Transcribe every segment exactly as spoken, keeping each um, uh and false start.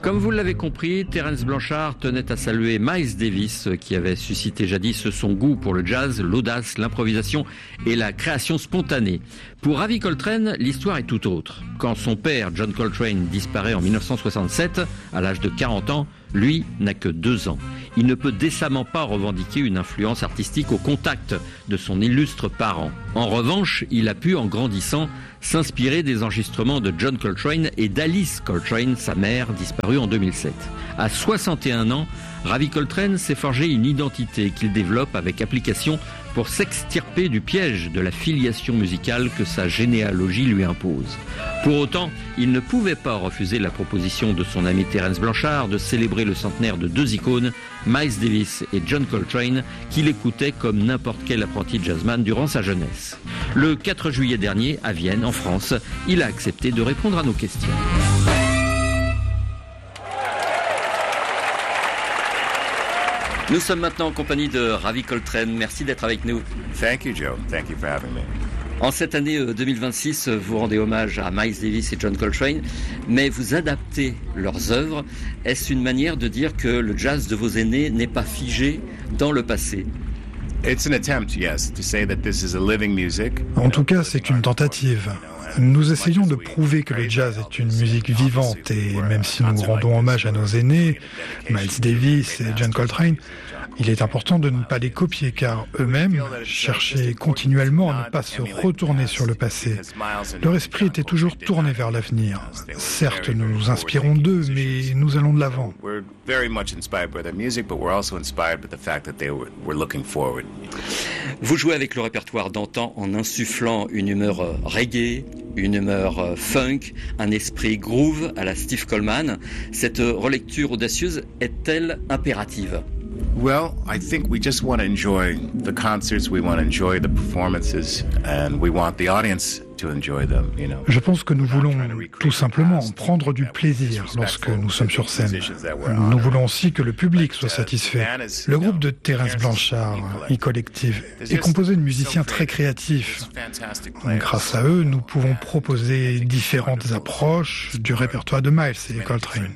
Comme vous l'avez compris, Terence Blanchard tenait à saluer Miles Davis, qui avait suscité jadis son goût pour le jazz, l'audace, l'improvisation et la création spontanée. Pour Ravi Coltrane, l'histoire est tout autre. Quand son père, John Coltrane, disparaît en dix-neuf cent soixante-sept, à l'âge de quarante ans, lui n'a que deux ans. Il ne peut décemment pas revendiquer une influence artistique au contact de son illustre parent. En revanche, il a pu, en grandissant, s'inspirer des enregistrements de John Coltrane et d'Alice Coltrane, sa mère, disparue en deux mille sept. À soixante et un ans, Ravi Coltrane s'est forgé une identité qu'il développe avec application pour s'extirper du piège de la filiation musicale que sa généalogie lui impose. Pour autant, il ne pouvait pas refuser la proposition de son ami Terence Blanchard de célébrer le centenaire de deux icônes, Miles Davis et John Coltrane, qu'il écoutait comme n'importe quel apprenti jazzman durant sa jeunesse. Le quatre juillet dernier, à Vienne, en France, il a accepté de répondre à nos questions. Nous sommes maintenant en compagnie de Ravi Coltrane. Merci d'être avec nous. Thank you, Joe. Thank you for having me. En cette année deux mille vingt-six, vous rendez hommage à Miles Davis et John Coltrane, mais vous adaptez leurs œuvres. Est-ce une manière de dire que le jazz de vos aînés n'est pas figé dans le passé ? It's an attempt, yes, to say that this is a living music. En tout cas, c'est une tentative. Nous essayons de prouver que le jazz est une musique vivante et même si nous rendons hommage à nos aînés, Miles Davis et John Coltrane, il est important de ne pas les copier car eux-mêmes cherchaient continuellement à ne pas se retourner sur le passé. Leur esprit était toujours tourné vers l'avenir. Certes, nous nous inspirons d'eux, mais nous allons de l'avant. Vous jouez avec le répertoire d'antan en insufflant une humeur reggae, une humeur funk, un esprit groove à la Steve Coleman. Cette relecture audacieuse est-elle impérative ? Well, I think we just want to enjoy the concerts, we want to enjoy the performances, and we want the audience to enjoy them, you know. Je pense que nous voulons tout simplement prendre du plaisir lorsque nous sommes sur scène. Nous voulons aussi que le public soit satisfait. Le groupe de Terence Blanchard, E-Collective, est composé de musiciens très créatifs. Grâce à eux, nous pouvons proposer différentes approches du répertoire de Miles et Coltrane.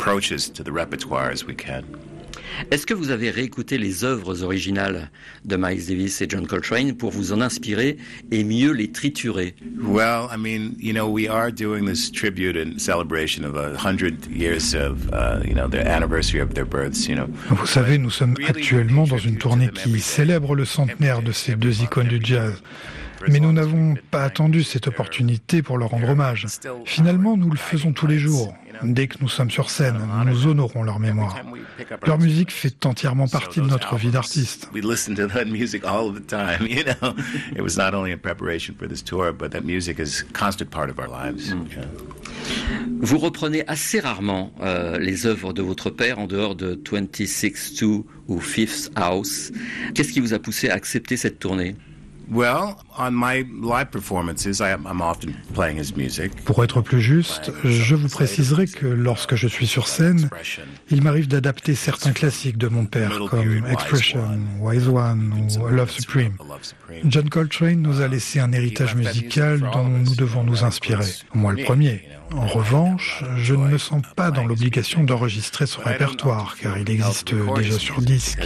Est-ce que vous avez réécouté les œuvres originales de Miles Davis et John Coltrane pour vous en inspirer et mieux les triturer? Well, I mean, you know, we are doing this tribute and celebration of a hundred years of, uh, you know, the anniversary of their births, you know. Vous savez, nous sommes actuellement dans une tournée qui célèbre le centenaire de ces deux icônes du jazz. Mais nous n'avons pas attendu cette opportunité pour leur rendre hommage. Finalement, nous le faisons tous les jours. Dès que nous sommes sur scène, nous honorons leur mémoire. Leur musique fait entièrement partie de notre vie d'artiste. Vous reprenez assez rarement euh, les œuvres de votre père en dehors de vingt-six deux ou Fifth House. Qu'est-ce qui vous a poussé à accepter cette tournée ? Well, on my live performances, I am, I'm often playing his music. Pour être plus juste, je vous préciserai que lorsque je suis sur scène, il m'arrive d'adapter certains classiques de mon père, comme Expression, Wise One ou Love Supreme. John Coltrane nous a laissé un héritage musical dont nous devons nous inspirer. Moi le premier. En revanche, je ne me sens pas dans l'obligation d'enregistrer son répertoire, car il existe déjà sur disque.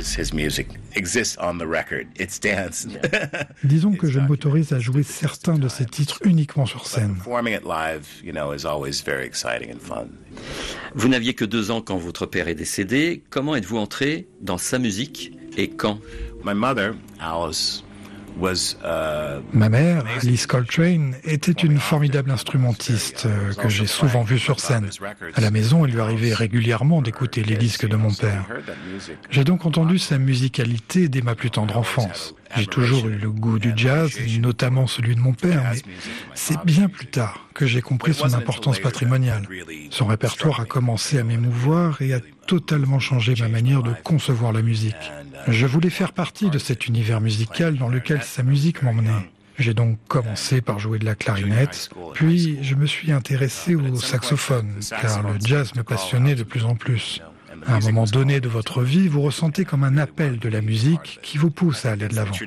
Disons que je m'autorise à jouer certains de ces titres uniquement sur scène. Vous n'aviez que deux ans quand votre père est décédé. Comment êtes-vous entré dans sa musique et quand ? My mother, Alice, Was, uh, Ma mère, Alice Coltrane, était une formidable instrumentiste euh, que j'ai souvent vue sur scène. À la maison, il lui arrivait régulièrement d'écouter les disques de mon père. J'ai donc entendu sa musicalité dès ma plus tendre enfance. J'ai toujours eu le goût du jazz, notamment celui de mon père, mais c'est bien plus tard que j'ai compris son importance patrimoniale. Son répertoire a commencé à m'émouvoir et a totalement changé ma manière de concevoir la musique. Je voulais faire partie de cet univers musical dans lequel sa musique m'emmenait. J'ai donc commencé par jouer de la clarinette, puis je me suis intéressé au saxophone, car le jazz me passionnait de plus en plus. À un moment donné de votre vie, vous ressentez comme un appel de la musique qui vous pousse à aller de l'avant.